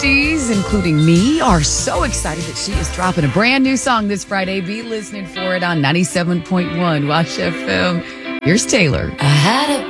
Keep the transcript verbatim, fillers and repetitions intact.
besties, including me, are so excited that she is dropping a brand new song this Friday. Be listening for it on ninety-seven point one Wash F M. Here's Taylor. I had a